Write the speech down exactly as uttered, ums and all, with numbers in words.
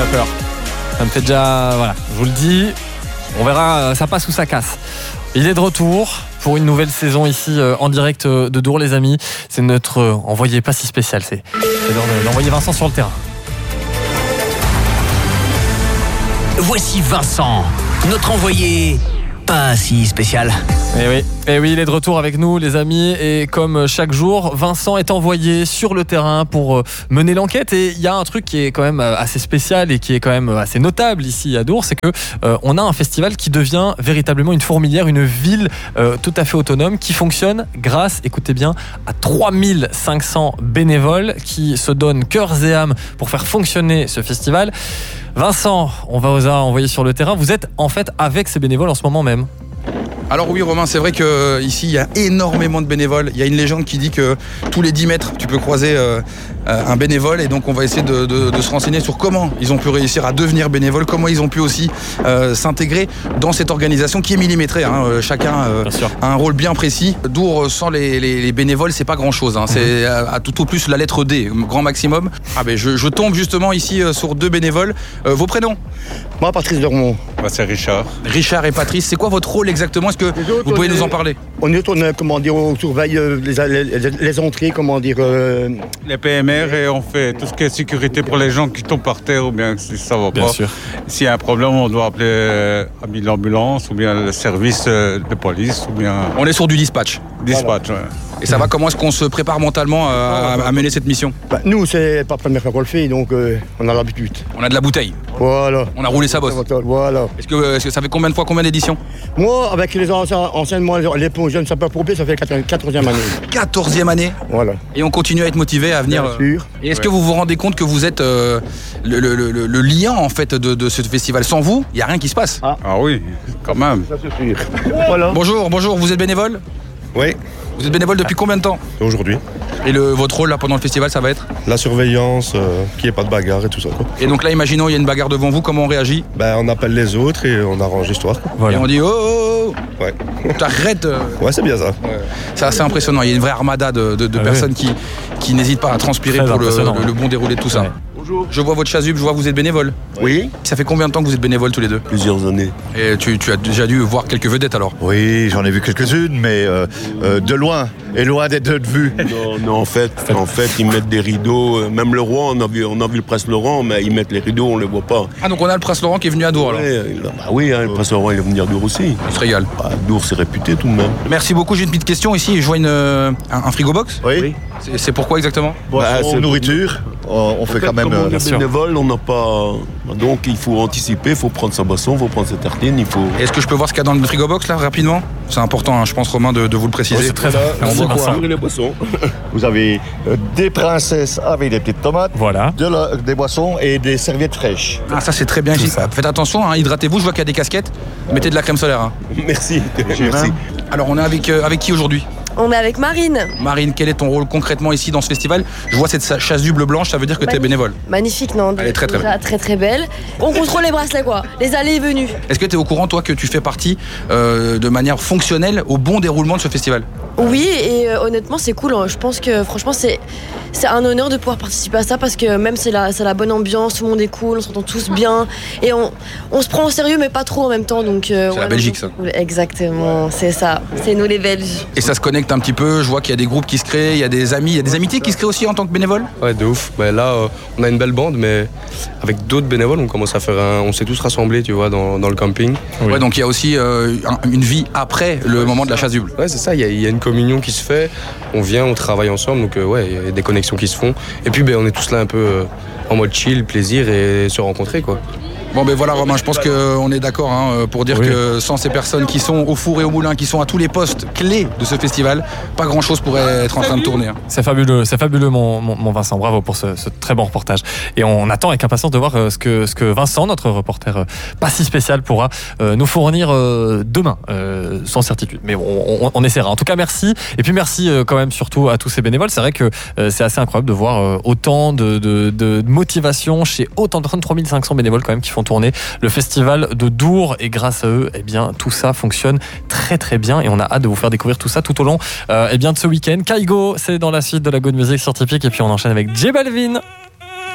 déjà peur. Ça me fait déjà... Voilà, je vous le dis, on verra, ça passe ou ça casse. Il est de retour pour une nouvelle saison ici euh, en direct euh, de Dour, les amis. C'est notre euh, envoyé pas si spécial. C'est, c'est l'heure d'envoyer Vincent sur le terrain. Voici Vincent, notre envoyé pas si spécial. Et oui, et oui, il est de retour avec nous, les amis. Et comme chaque jour, Vincent est envoyé sur le terrain pour mener l'enquête. Et il y a un truc qui est quand même assez spécial et qui est quand même assez notable ici à Dour, c'est que euh, on a un festival qui devient véritablement une fourmilière, une ville euh, tout à fait autonome qui fonctionne grâce, écoutez bien, à trois mille cinq cents bénévoles qui se donnent cœurs et âme pour faire fonctionner ce festival. Vincent, on va vous envoyer sur le terrain. Vous êtes en fait avec ces bénévoles en ce moment même. Alors oui Romain, c'est vrai qu'ici il y a énormément de bénévoles. Il y a une légende qui dit que tous les dix mètres tu peux croiser euh, un bénévole, et donc on va essayer de, de, de se renseigner sur comment ils ont pu réussir à devenir bénévoles, comment ils ont pu aussi euh, s'intégrer dans cette organisation qui est millimétrée, hein. Chacun euh, a un rôle bien précis. Dour sans les, les, les bénévoles c'est pas grand chose, hein. C'est à, à tout au plus la lettre D, grand maximum. Ah ben je, je tombe justement ici euh, sur deux bénévoles. Euh, vos prénoms? Moi Patrice Dormont. Moi c'est Richard. Richard et Patrice, c'est quoi votre rôle exactement? Est-ce que autres, vous pouvez nous en parler? On est, on est, comment dire, on surveille les, les, les entrées, comment dire... Euh... Les P M R, et on fait tout ce qui est sécurité pour les gens qui tombent par terre, ou bien si ça va bien pas. Sûr. S'il y a un problème, on doit appeler euh, l'ambulance, ou bien le service euh, de police, ou bien... On est sur du dispatch. Dispatch, voilà. Ouais. Et ça va, comment est-ce qu'on se prépare mentalement à, à, à mener cette mission? Bah, nous, c'est pas la première fois qu'on le fait, donc euh, on a l'habitude. On a de la bouteille. Voilà. On a roulé sa bosse. Voilà. Est-ce que, est-ce que ça fait combien de fois, combien d'éditions? Moi, avec les anciens, anciennement, les jeunes sapeurs-pompiers, ça fait quatorzième année. quatorzième année. Voilà. Et on continue à être motivé à venir. Bien sûr. Et est-ce ouais. que vous vous rendez compte que vous êtes euh, le, le, le, le lien en fait de, de ce festival? Sans vous, il n'y a rien qui se passe. Ah. ah oui, quand même. Ça c'est sûr. Voilà. Bonjour, bonjour, vous êtes bénévole? Oui. Vous êtes bénévole depuis combien de temps? Aujourd'hui. Et le, votre rôle là pendant le festival, ça va être? La surveillance, euh, qu'il n'y ait pas de bagarre et tout ça, quoi. Et donc là, imaginons il y a une bagarre devant vous, comment on réagit? Ben, on appelle les autres et on arrange l'histoire. Voilà. Et on dit oh oh oh. Ouais. T'arrêtes. Euh... Ouais, c'est bien ça. Ouais. C'est assez impressionnant. Il y a une vraie armada de, de, de ah personnes oui. qui, qui n'hésitent pas à transpirer Très pour le, le, le bon déroulé de tout ça. Ouais. Bonjour. Je vois votre chasuble, je vois que vous êtes bénévole. Oui. Ça fait combien de temps que vous êtes bénévole tous les deux? Plusieurs années. Et tu, tu as déjà dû voir quelques vedettes alors? Oui, j'en ai vu quelques-unes, mais euh, euh, de loin, et loin d'être de vue. Non, non, en fait, en fait, ils mettent des rideaux. Même le roi, on a vu, on a vu le prince Laurent, mais ils mettent les rideaux, on ne les voit pas. Ah, donc on a le prince Laurent qui est venu à Dour alors? Ouais, bah oui, hein, le prince Laurent, il est venu à Dour aussi. Il se régale. Bah, Dour, c'est réputé tout de même. Merci beaucoup. J'ai une petite question ici. Je vois une, un, un frigo box. Oui. C'est, c'est pourquoi exactement? Bah, c'est nourriture. On, on fait, fait quand même. Comme on est euh, bénévole, on n'a pas. Donc il faut anticiper, il faut prendre sa boisson, il faut prendre sa tartine, il faut. Est-ce que je peux voir ce qu'il y a dans le frigo box là rapidement? C'est important, hein, je pense, Romain, de, de vous le préciser. Ouais, c'est très voilà, on voit quoi, quoi les boissons. Vous avez euh, des princesses avec des petites tomates, voilà. de la, des boissons et des serviettes fraîches. Ah, ça c'est très bien ici. Faites attention, hein, hydratez-vous. Je vois qu'il y a des casquettes. Mettez de la crème solaire. Hein. Merci. Merci. Alors on est avec euh, avec qui aujourd'hui? On est avec Marine. Marine, quel est ton rôle concrètement ici dans ce festival? Je vois cette chasuble blanche, ça veut dire que tu es bénévole. Magnifique, non? Elle est très très belle. Très très belle. On contrôle les bracelets, quoi. Les allées et venues. Est-ce que tu es au courant, toi, que tu fais partie euh, de manière fonctionnelle au bon déroulement de ce festival? Oui, et euh, honnêtement, c'est cool. Hein. Je pense que franchement, c'est, c'est un honneur de pouvoir participer à ça parce que même c'est la, c'est la bonne ambiance, tout le monde est cool, on s'entend tous bien. Et on, on se prend au sérieux, mais pas trop en même temps. Donc, euh, c'est ouais, la Belgique, donc, ça. Exactement, c'est ça. C'est nous les Belges. Et ça se connecte un petit peu. Je vois qu'il y a des groupes qui se créent, il y a des amis, il y a des amitiés qui se créent aussi en tant que bénévole. Ouais, de ouf. Bah, là, euh, on a une belle bande, mais avec d'autres bénévoles, on commence à faire un... On s'est tous rassemblés, tu vois, dans, dans le camping. Oui. Ouais, donc il y a aussi euh, un, une vie après le ouais, moment de la chasuble. Ouais, c'est ça. Il y, y a une communion qui se fait. On vient, on travaille ensemble, donc euh, ouais, il y a des connexions qui se font. Et puis, ben, on est tous là un peu euh, en mode chill, plaisir et se rencontrer, quoi. Bon ben voilà Romain, je pense qu'on est d'accord hein, pour dire oui. que sans ces personnes qui sont au four et au moulin, qui sont à tous les postes clés de ce festival, pas grand chose pourrait être en train de tourner. Hein. C'est fabuleux, c'est fabuleux mon, mon, mon Vincent, bravo pour ce, ce très bon reportage. Et on attend avec impatience de voir ce que, ce que Vincent, notre reporter euh, pas si spécial, pourra euh, nous fournir euh, demain, euh, sans certitude. Mais bon, on, on essaiera. En tout cas, merci. Et puis merci euh, quand même surtout à tous ces bénévoles. C'est vrai que euh, c'est assez incroyable de voir euh, autant de, de, de motivation chez autant de trente-trois mille cinq cents bénévoles quand même qui font tourner le festival de Dour, et grâce à eux, eh bien, tout ça fonctionne très très bien et on a hâte de vous faire découvrir tout ça tout au long euh, eh bien, de ce week-end. Kaigo, c'est dans la suite de la Good Music sur Tipeee et puis on enchaîne avec J Balvin.